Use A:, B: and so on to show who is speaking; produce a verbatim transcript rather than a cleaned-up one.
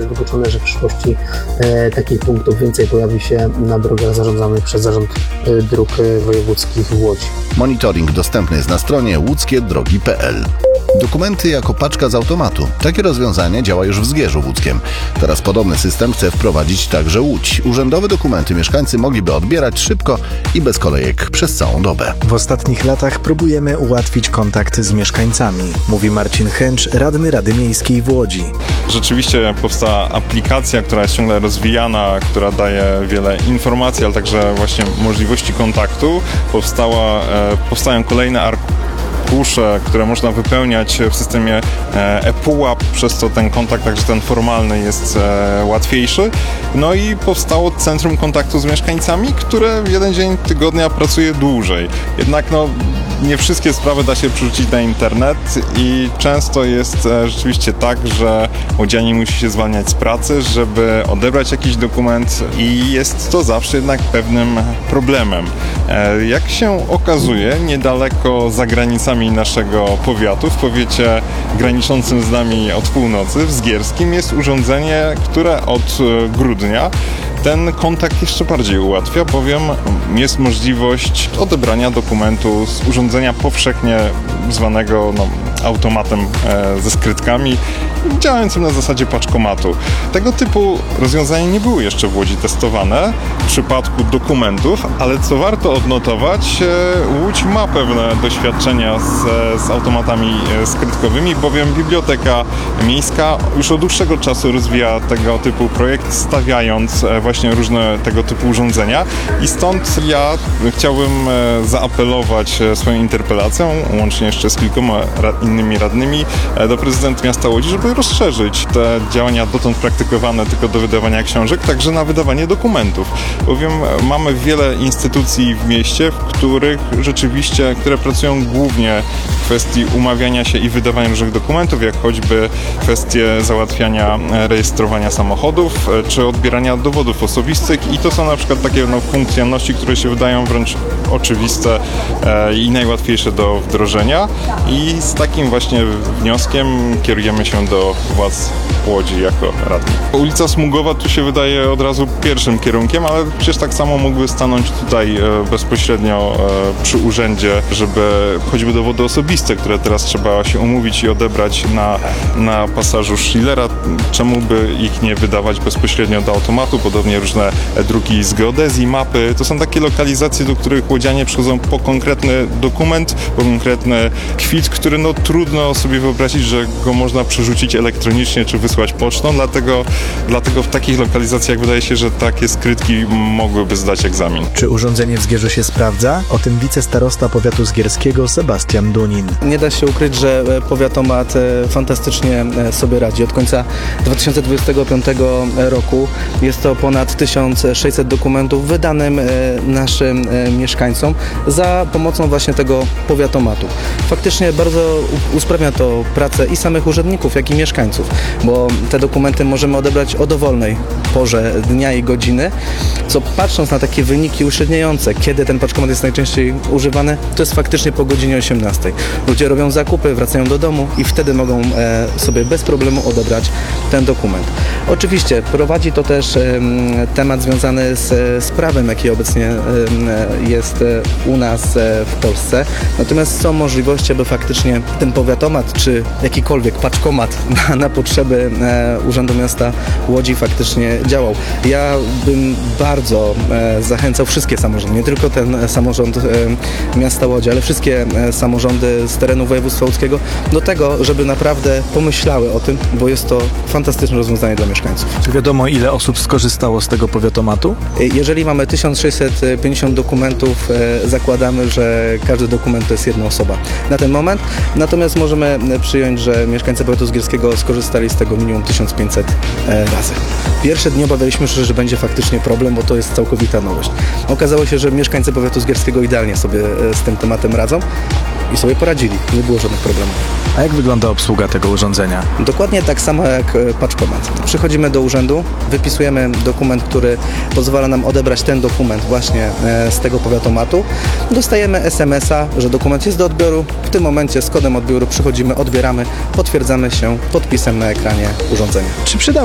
A: jest wykluczone, że w przyszłości e, takich punktów więcej pojawi się na drogach zarządzanych przez Zarząd e, Dróg Wojewódzkich w Łodzi.
B: Monitoring dostępny jest na stronie łódzkie drogi kropka p l. Dokumenty jako paczka z automatu. Takie rozwiązanie działa już w Zgierzu Łódzkiem. Teraz podobny system chce wprowadzić także Łódź. Urzędowe dokumenty mieszkańcy mogliby odbierać szybko i bez kolejek przez całą dobę.
C: W ostatnich latach próbujemy ułatwić kontakt z mieszkańcami, mówi Marcin Chęcz, radny Rady Miejskiej w Łodzi.
D: Rzeczywiście powstała aplikacja, która jest ciągle rozwijana, która daje wiele informacji, ale także właśnie możliwości kontaktu. Powstała, e, powstają kolejne arkusze, które można wypełniać w systemie ePUAP, przez co ten kontakt, także ten formalny, jest łatwiejszy. No i powstało Centrum Kontaktu z Mieszkańcami, które w jeden dzień tygodnia pracuje dłużej. Jednak no, nie wszystkie sprawy da się przerzucić na internet i często jest rzeczywiście tak, że łodzianin musi się zwalniać z pracy, żeby odebrać jakiś dokument i jest to zawsze jednak pewnym problemem. Jak się okazuje, niedaleko za granicami naszego powiatu, w powiecie graniczącym z nami od północy, w Zgierskim, jest urządzenie, które od grudnia ten kontakt jeszcze bardziej ułatwia, bowiem jest możliwość odebrania dokumentu z urządzenia powszechnie zwanego no, automatem e, ze skrytkami, działającym na zasadzie paczkomatu. Tego typu rozwiązania nie były jeszcze w Łodzi testowane w przypadku dokumentów, ale co warto odnotować, e, Łódź ma pewne doświadczenia z, z automatami e, skrytkowymi, bowiem Biblioteka Miejska już od dłuższego czasu rozwija tego typu projekt, stawiając e, właśnie różne tego typu urządzenia i stąd ja chciałbym e, zaapelować e, swoją interpelacją, łącznie jeszcze z kilkoma ra- innymi radnymi, e, do prezydenta miasta Łodzi, żeby rozszerzyć te działania dotąd praktykowane tylko do wydawania książek, także na wydawanie dokumentów. Bowiem mamy wiele instytucji w mieście, w których rzeczywiście, które pracują głównie w kwestii umawiania się i wydawania różnych dokumentów, jak choćby kwestie załatwiania rejestrowania samochodów, czy odbierania dowodów osobistych i to są na przykład takie no, funkcjonalności, które się wydają wręcz oczywiste e, i najłatwiejsze do wdrożenia i z takim właśnie wnioskiem kierujemy się do władz Łodzi jako radni. Ulica Smugowa tu się wydaje od razu pierwszym kierunkiem, ale przecież tak samo mógłby stanąć tutaj e, bezpośrednio e, przy urzędzie, żeby choćby dowody osobiste, które teraz trzeba się umówić i odebrać na, na pasażu Schillera, czemu by ich nie wydawać bezpośrednio do automatu, podobnie różne druki z geodezji, mapy. To są takie lokalizacje, do których łodzianie przychodzą po konkretny dokument, po konkretny kwit, który no trudno sobie wyobrazić, że go można przerzucić elektronicznie czy wysłać pocztą, dlatego, dlatego w takich lokalizacjach wydaje się, że takie skrytki mogłyby zdać egzamin.
C: Czy urządzenie w Zgierzu się sprawdza? O tym wicestarosta powiatu zgierskiego Sebastian Dunin.
E: Nie da się ukryć, że powiatomat fantastycznie sobie radzi. Od końca dwa tysiące dwudziestego piątego roku jest to ponad tysiąc sześćset dokumentów wydanym naszym mieszkańcom za pomocą właśnie tego powiatomatu. Faktycznie bardzo usprawnia to pracę i samych urzędników, jak i mieszkańców, bo te dokumenty możemy odebrać o dowolnej porze dnia i godziny, co patrząc na takie wyniki uśredniające, kiedy ten paczkomat jest najczęściej używany, to jest faktycznie po godzinie osiemnastej. Ludzie robią zakupy, wracają do domu i wtedy mogą e, sobie bez problemu odebrać ten dokument. Oczywiście prowadzi to też e, temat związany z, z prawem, jaki obecnie e, jest e, u nas e, w Polsce. Natomiast są możliwości, aby faktycznie ten powiatomat, czy jakikolwiek paczkomat na, na potrzeby e, Urzędu Miasta Łodzi faktycznie działał. Ja bym bardzo e, zachęcał wszystkie samorządy, nie tylko ten samorząd e, miasta Łodzi, ale wszystkie e, samorządy z terenu województwa łódzkiego do tego, żeby naprawdę pomyślały o tym, bo jest to fantastyczne rozwiązanie dla mieszkańców.
C: Czy wiadomo, ile osób skorzystało z tego powiatomatu?
E: Jeżeli mamy tysiąc sześćset pięćdziesiąt dokumentów, e, zakładamy, że każdy dokument to jest jedna osoba na ten moment. Natomiast możemy przyjąć, że mieszkańcy powiatu zgierskiego skorzystali z tego minimum tysiąc pięćset e, razy. Pierwsze dni obawialiśmy się, że będzie faktycznie problem, bo to jest całkowita nowość. Okazało się, że mieszkańcy powiatu zgierskiego idealnie sobie e, z tym tematem radzą i sobie poradzili. Nie było żadnych problemów.
C: A jak wygląda obsługa tego urządzenia?
E: Dokładnie tak samo jak paczkomat. Przychodzimy do urzędu, wypisujemy dokument, który pozwala nam odebrać ten dokument właśnie z tego powiatomatu. Dostajemy es em es a, że dokument jest do odbioru. W tym momencie z kodem odbioru przychodzimy, odbieramy, potwierdzamy się podpisem na ekranie urządzenia.
C: Czy przydało